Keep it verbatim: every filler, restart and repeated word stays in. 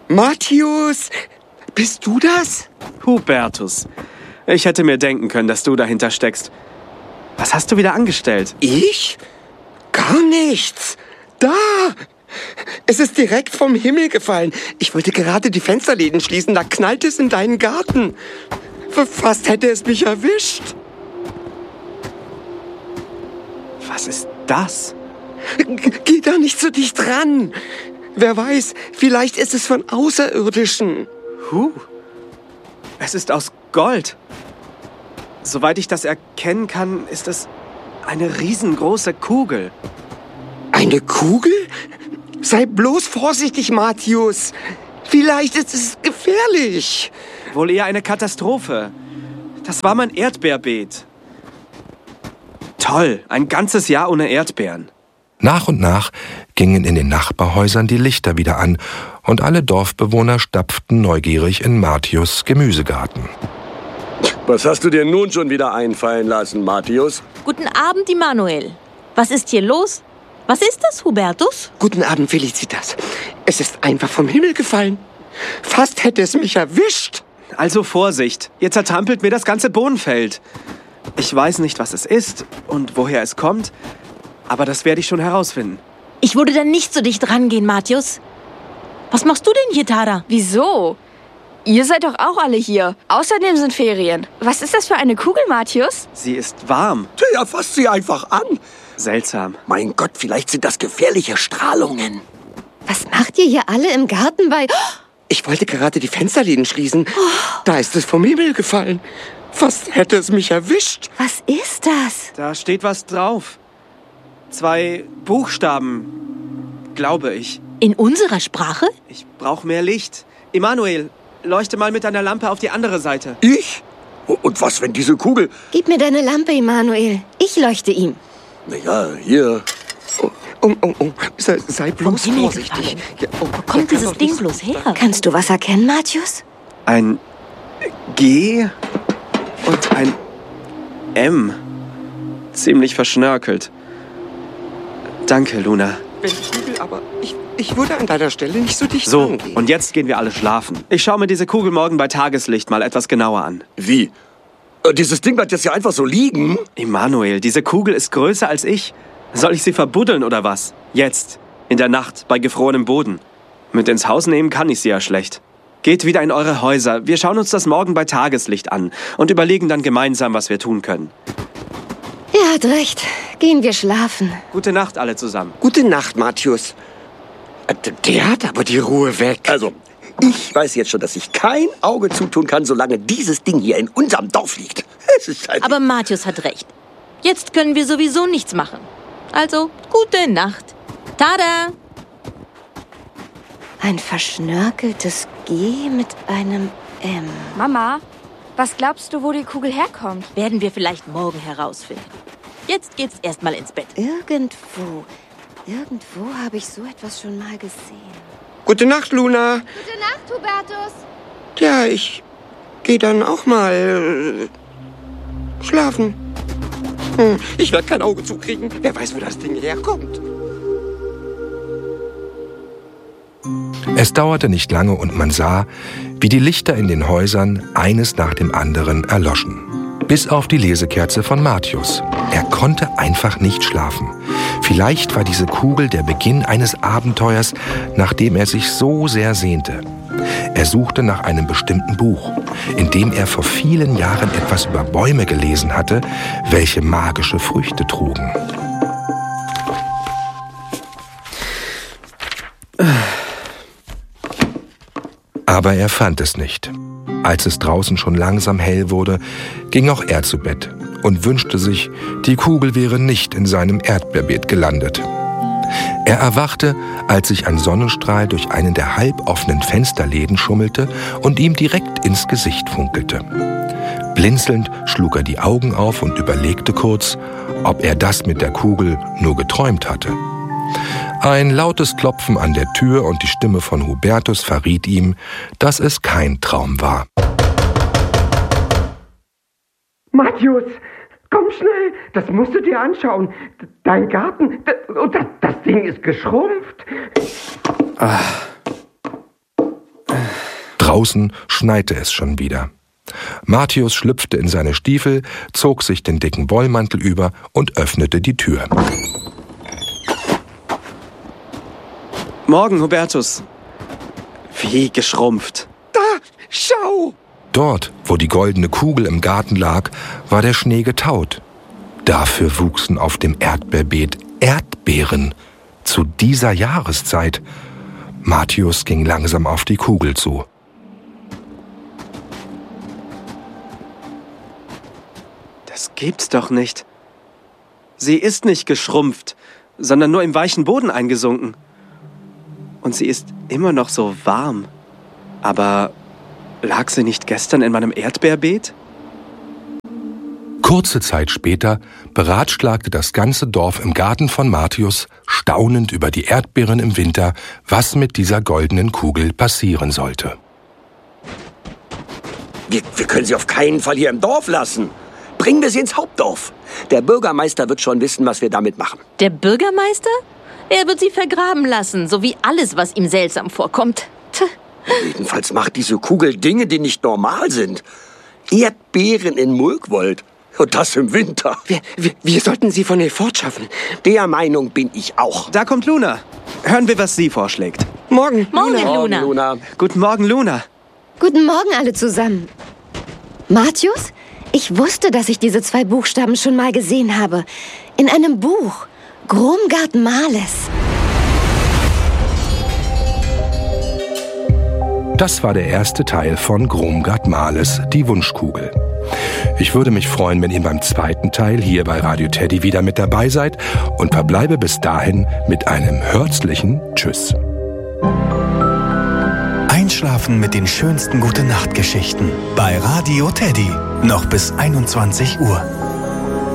Matthäus, bist du das? Hubertus, ich hätte mir denken können, dass du dahinter steckst. Was hast du wieder angestellt? Ich? Gar nichts. Da! Es ist direkt vom Himmel gefallen. Ich wollte gerade die Fensterläden schließen, da knallt es in deinen Garten. Fast hätte es mich erwischt. Was ist das? G- Geh da nicht so dicht ran. Wer weiß, vielleicht ist es von Außerirdischen. Huh. Es ist aus Gold. Soweit ich das erkennen kann, ist es eine riesengroße Kugel. Eine Kugel? Sei bloß vorsichtig, Matthäus. Vielleicht ist es gefährlich. Wohl eher eine Katastrophe. Das war mein Erdbeerbeet. Toll, ein ganzes Jahr ohne Erdbeeren. Nach und nach gingen in den Nachbarhäusern die Lichter wieder an und alle Dorfbewohner stapften neugierig in Matthäus' Gemüsegarten. Was hast du dir nun schon wieder einfallen lassen, Matthäus? Guten Abend, Immanuel. Was ist hier los? Was ist das, Hubertus? Guten Abend, Felicitas. Es ist einfach vom Himmel gefallen. Fast hätte es mich erwischt. Also Vorsicht, ihr zertrampelt mir das ganze Bohnenfeld. Ich weiß nicht, was es ist und woher es kommt, aber das werde ich schon herausfinden. Ich würde da nicht so dicht rangehen, Matthäus. Was machst du denn hier, Tada? Wieso? Ihr seid doch auch alle hier. Außerdem sind Ferien. Was ist das für eine Kugel, Matthäus? Sie ist warm. Ja, fass sie einfach an. Seltsam. Mein Gott, vielleicht sind das gefährliche Strahlungen. Was macht ihr hier alle im Garten bei... Ich wollte gerade die Fensterläden schließen. Da ist es vom Himmel gefallen. Fast hätte es mich erwischt. Was ist das? Da steht was drauf. Zwei Buchstaben, glaube ich. In unserer Sprache? Ich brauche mehr Licht. Immanuel, leuchte mal mit deiner Lampe auf die andere Seite. Ich? Und was, wenn diese Kugel... Gib mir deine Lampe, Immanuel. Ich leuchte ihm. Na ja, hier. Oh, oh, oh, oh. Sei, sei bloß Himmel vorsichtig. Ja, oh, Wo kommt dieses doch Ding nicht- bloß her? Kannst du was erkennen, Matthäus? Ein G und ein M. Ziemlich verschnörkelt. Danke, Luna. Wenn die Kugel, aber ich, ich würde an deiner Stelle nicht so dicht So, rangehen. und jetzt gehen wir alle schlafen. Ich schaue mir diese Kugel morgen bei Tageslicht mal etwas genauer an. Wie? Äh, Dieses Ding bleibt jetzt ja einfach so liegen. Immanuel, diese Kugel ist größer als ich. Soll ich sie verbuddeln oder was? Jetzt, in der Nacht, bei gefrorenem Boden. Mit ins Haus nehmen kann ich sie ja schlecht. Geht wieder in eure Häuser. Wir schauen uns das morgen bei Tageslicht an und überlegen dann gemeinsam, was wir tun können. Er hat recht. Gehen wir schlafen. Gute Nacht alle zusammen. Gute Nacht, Matthäus. Äh, Der hat aber die Ruhe weg. Also, ich weiß jetzt schon, dass ich kein Auge zutun kann, solange dieses Ding hier in unserem Dorf liegt. Es ist ein... Aber Matthäus hat recht. Jetzt können wir sowieso nichts machen. Also, gute Nacht. Tada! Ein verschnörkeltes G mit einem M. Mama, was glaubst du, wo die Kugel herkommt? Werden wir vielleicht morgen herausfinden. Jetzt geht's erstmal ins Bett. Irgendwo, irgendwo habe ich so etwas schon mal gesehen. Gute Nacht, Luna. Gute Nacht, Hubertus. Ja, ich gehe dann auch mal äh, schlafen. Hm, ich werde kein Auge zukriegen. Wer weiß, wo das Ding herkommt. Es dauerte nicht lange und man sah, wie die Lichter in den Häusern eines nach dem anderen erloschen. Bis auf die Lesekerze von Matthäus. Er konnte einfach nicht schlafen. Vielleicht war diese Kugel der Beginn eines Abenteuers, nach dem er sich so sehr sehnte. Er suchte nach einem bestimmten Buch, in dem er vor vielen Jahren etwas über Bäume gelesen hatte, welche magische Früchte trugen. Aber er fand es nicht. Als es draußen schon langsam hell wurde, ging auch er zu Bett und wünschte sich, die Kugel wäre nicht in seinem Erdbeerbeet gelandet. Er erwachte, als sich ein Sonnenstrahl durch einen der halboffenen Fensterläden schummelte und ihm direkt ins Gesicht funkelte. Blinzelnd schlug er die Augen auf und überlegte kurz, ob er das mit der Kugel nur geträumt hatte. Ein lautes Klopfen an der Tür und die Stimme von Hubertus verriet ihm, dass es kein Traum war. Matthäus, komm schnell, das musst du dir anschauen. Dein Garten, das, das, das Ding ist geschrumpft. Ah. Draußen schneite es schon wieder. Matthäus schlüpfte in seine Stiefel, zog sich den dicken Wollmantel über und öffnete die Tür. Morgen, Hubertus. Wie geschrumpft. Da, schau! Dort, wo die goldene Kugel im Garten lag, war der Schnee getaut. Dafür wuchsen auf dem Erdbeerbeet Erdbeeren zu dieser Jahreszeit. Matthäus ging langsam auf die Kugel zu. Das gibt's doch nicht. Sie ist nicht geschrumpft, sondern nur im weichen Boden eingesunken. Und sie ist immer noch so warm. Aber lag sie nicht gestern in meinem Erdbeerbeet? Kurze Zeit später beratschlagte das ganze Dorf im Garten von Matthäus, staunend über die Erdbeeren im Winter, was mit dieser goldenen Kugel passieren sollte. Wir, wir können sie auf keinen Fall hier im Dorf lassen. Bringen wir sie ins Hauptdorf. Der Bürgermeister wird schon wissen, was wir damit machen. Der Bürgermeister? Er wird sie vergraben lassen, so wie alles, was ihm seltsam vorkommt. Tch. Jedenfalls macht diese Kugel Dinge, die nicht normal sind. Erdbeeren in Mulkwold. Und das im Winter. Wir, wir, wir sollten sie von hier fortschaffen. Der Meinung bin ich auch. Da kommt Luna. Hören wir, was sie vorschlägt. Morgen, Morgen, Luna. Luna. Luna. Guten Morgen, Luna. Guten Morgen alle zusammen. Matthäus? Ich wusste, dass ich diese zwei Buchstaben schon mal gesehen habe. In einem Buch. Gromgard Males. Das war der erste Teil von Gromgard Males, die Wunschkugel. Ich würde mich freuen, wenn ihr beim zweiten Teil hier bei Radio Teddy wieder mit dabei seid und verbleibe bis dahin mit einem herzlichen Tschüss. Einschlafen mit den schönsten Gute-Nacht-Geschichten bei Radio Teddy. Noch bis einundzwanzig Uhr.